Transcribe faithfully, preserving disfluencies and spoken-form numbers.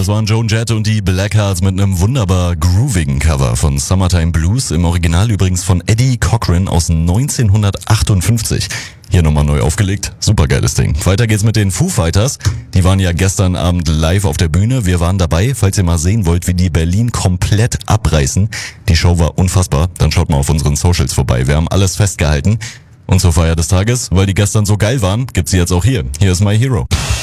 waren Joan Jett und die Blackhearts mit einem wunderbar groovigen Cover von Summertime Blues, im Original übrigens von Eddie Cochran aus neunzehnhundertachtundfünfzig. Hier nochmal neu aufgelegt, supergeiles Ding. Weiter geht's mit den Foo Fighters. Die waren ja gestern Abend live auf der Bühne. Wir waren dabei. Falls ihr mal sehen wollt, wie die Berlin komplett abreißen. Die Show war unfassbar. Dann schaut mal auf unseren Socials vorbei. Wir haben alles festgehalten. Und zur Feier des Tages, weil die gestern so geil waren, gibt's sie jetzt auch hier. Hier ist My Hero.